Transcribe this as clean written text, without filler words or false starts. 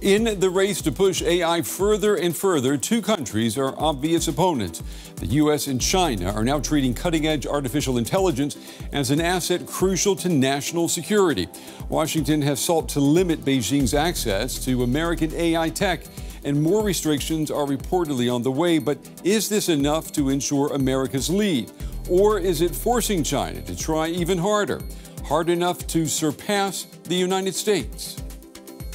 In the race to push AI further and further, two countries are obvious opponents. The U.S. and China are now treating cutting-edge artificial intelligence as an asset crucial to national security. Washington has sought to limit Beijing's access to American AI tech, and more restrictions are reportedly on the way. But is this enough to ensure America's lead? Or is it forcing China to try even harder? Hard enough to surpass the United States?